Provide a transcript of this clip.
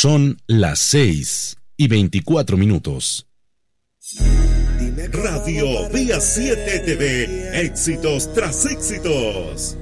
Son las 6:24. Radio Vía 7 TV, éxitos tras éxitos.